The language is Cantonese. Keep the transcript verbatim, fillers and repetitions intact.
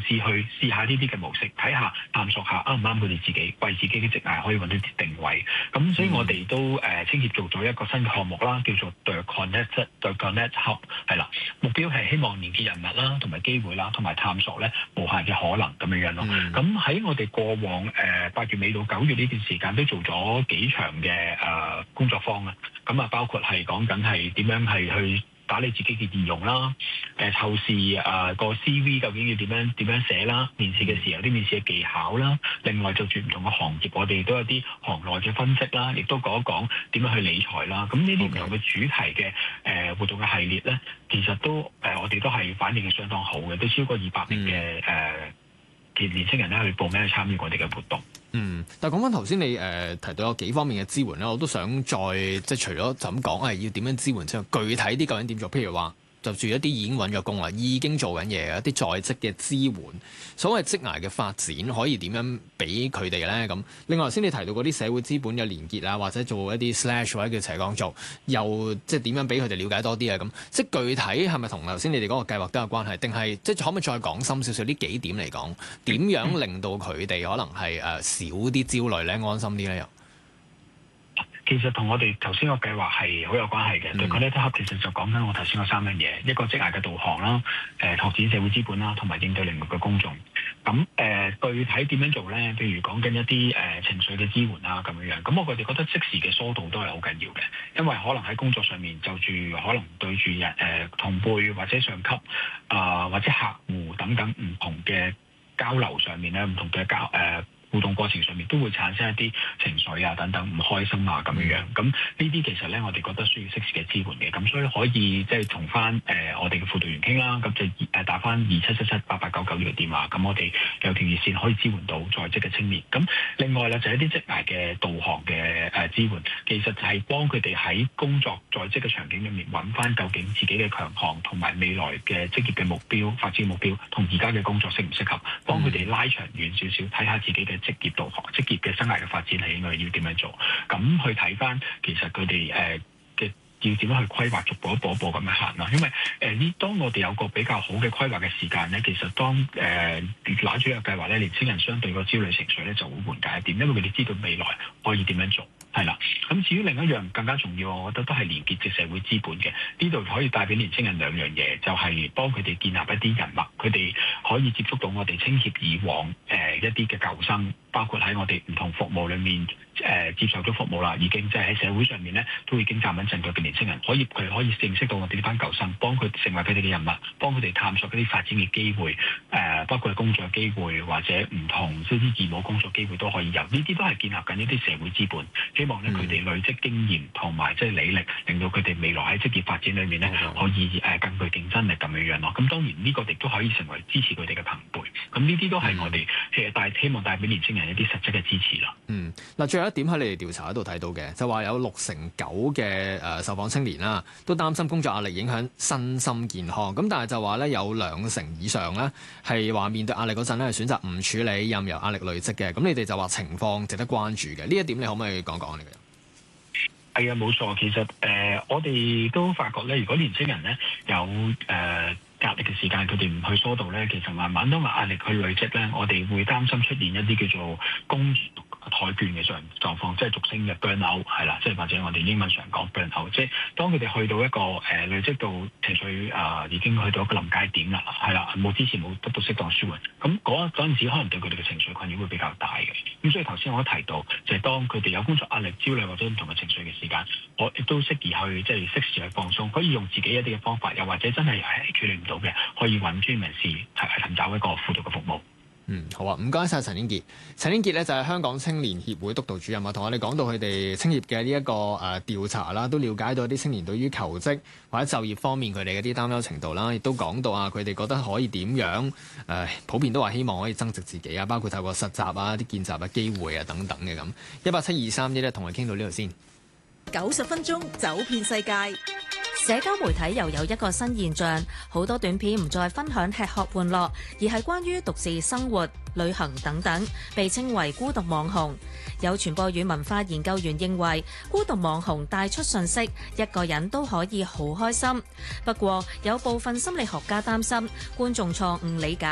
試去試下呢啲嘅模式，睇下探索下啱唔啱佢哋自己，為自己嘅職涯可以揾到啲定位。咁所以我哋都誒青協做咗一個新嘅項目啦，叫做 The Connect The Connect Hub 係啦，目標係希望連結人物啦，同埋機會啦，同埋探索咧無限嘅可能咁樣樣咯。咁喺、嗯、我哋過往誒八、呃、月尾到九月呢段時間都做咗幾場嘅誒、呃、工作坊啊，咁啊包括係講緊係點樣係去打理自己嘅儀容啦，誒後試誒個 C V 究竟要點樣點樣寫啦，面試嘅時候啲面試嘅技巧啦，另外就住唔同嘅行業，我哋都有啲行內嘅分析啦，亦都講一講點樣去理財啦。咁呢啲唔同嘅主題嘅誒、呃、活動嘅系列咧，其實都誒、呃、我哋都係反應相當好嘅，都超過二百名嘅誒嘅年輕人咧去報名去參與我哋嘅活動。 嗯，但係講翻頭先你誒、呃、提到有幾方面嘅支援咧，我都想再即係除咗就咁講係要點樣支援之外，具體啲究竟點做？譬如話就住一啲已經揾咗工啦，已經做緊嘢嘅一啲在職嘅支援，所謂職涯嘅發展可以點樣俾佢哋咧？咁另外頭先你提到嗰啲社會資本嘅連結啊，或者做一啲 slash 或者叫斜槓做，又即係點樣俾佢哋了解多啲啊？咁即係具體係咪同頭先你哋嗰個計劃都有關係？定係即係可唔可以再講深少少呢幾點嚟講？點樣令到佢哋可能係誒、呃、少啲焦慮咧，安心啲咧又？ 其實同我哋頭先個計劃係好有關係嘅。對 Connect Hub 其實就講緊我頭先嗰三樣嘢，一個職涯嘅導航啦，誒、呃、拓展社會資本啦，同埋應對領域嘅公眾。咁誒、呃、具體點樣做咧？譬如講緊一啲誒、呃、情緒嘅支援啊咁樣樣。咁我哋覺得即時嘅疏導都係好緊要嘅，因為可能喺工作上面就住可能對住人誒同輩或者上級啊、呃、或者客戶等等唔同嘅交流上面咧，唔同嘅交誒。呃互動過程上面都會產生一啲情緒啊等等唔開心啊咁樣樣，咁呢啲其實咧我哋覺得需要適時嘅支援嘅，咁所以可以即係同翻誒我哋嘅輔導員傾啦，咁就誒打翻二七七七八八九九呢個電話，咁我哋有條熱線可以支援到在職嘅青年。咁另外咧就係一啲職涯嘅導航嘅誒支援，其實就係幫佢哋喺工作在職嘅場景裏面揾翻究竟自己嘅強項同埋未來嘅職業嘅目標發展目標，同而家嘅工作適唔適合，幫佢哋拉長遠少少，睇下自己嘅職業導航、職業嘅生涯嘅發展係應該要點樣做，咁去睇翻其實佢哋誒嘅要點樣去規劃，逐步一步一步咁樣行啦。因為誒呢、呃，當我哋有個比較好嘅規劃嘅時間咧，其實當誒攞住個計劃咧，年輕人相對個焦慮情緒咧就會緩解一點，因為佢哋知道未來可以點樣做。係啦，咁至於另一樣更加重要，我覺得都係連結嘅社會資本嘅，呢度可以帶俾年輕人兩樣嘢，就係、是、幫佢哋建立一啲人脈，佢哋可以接觸到我哋青協以往誒、呃、一啲嘅舊生，包括喺我哋唔同服務裏面誒、呃、接受咗服務啦，已經即係喺社會上面咧都已經站穩陣腳嘅年輕人，可以佢可以認識到我哋呢班舊生，幫佢成為佢哋嘅人脈，幫佢哋探索一啲發展嘅機會，誒、呃、包括係工作機會或者唔同即係啲義務工作機會都可以有，呢啲都係建立緊一啲社會資本。希望咧佢哋累積經驗同埋即係履歷，令到佢哋未來喺職業發展裏面咧可以誒更具競爭力咁樣樣咯。咁當然呢個亦都可以成為支持佢哋嘅朋輩。咁呢啲都係我哋誒帶希望帶俾年輕人一啲實質嘅支持啦。 嗯，嗱，最後一點喺你哋調查嗰度睇到嘅，就話有六成九嘅誒受訪青年啦，都擔心工作壓力影響身心健康。咁但係就話咧有兩成以上咧係話面對壓力嗰陣咧係選擇唔處理，任由壓力累積嘅。咁你哋就話情況值得關注嘅。呢一點你可唔可以講講？ 係啊，冇錯。其實誒、呃，我哋都發覺咧，如果年輕人咧有誒、呃、壓力嘅時間，佢哋唔去疏導咧，其實慢慢都話壓力去累積咧，我哋會擔心出現一啲叫做工怠倦嘅狀狀況，即係俗稱嘅 burn out 係啦，即係或者我哋英文常講 burn out，即係當佢哋去到一個誒、呃、累積到情緒啊、呃，已經去到一個臨界點啦，係啦，冇之前冇得到適當舒緩，咁嗰嗰陣時可能對佢哋嘅情緒困擾會比較大嘅。咁所以頭先我都提到，就係、是、當佢哋有工作壓力、焦慮或者唔同嘅情緒嘅時間，我亦都適宜去即係適時去放鬆，可以用自己一啲嘅方法，又或者真係係處理唔到嘅，可以揾專業人士尋找一個輔導嘅服務。 嗯，好啊，唔該晒陳英傑。陳英傑咧就係香港青年協會督導主任啊，同我哋講到佢哋青協嘅呢一個誒調查啦，都了解到啲青年對於求職或者就業方面佢哋嘅啲擔憂程度啦，亦都講到啊，佢哋覺得可以點樣誒、呃，普遍都話希望可以增值自己啊，包括透過實習啊、啲見習嘅機會啊等等嘅咁。一八七二三一咧，同我哋傾到呢度先。 九十分鐘走遍世界。 社交媒體又有一個新現象，好多短片唔再分享吃喝玩樂，而係關於獨自生活、旅行等等，被稱為孤獨網紅。有傳播與文化研究員認為，孤獨網紅帶出訊息，一個人都可以好開心。不過，有部分心理學家擔心觀眾錯誤理解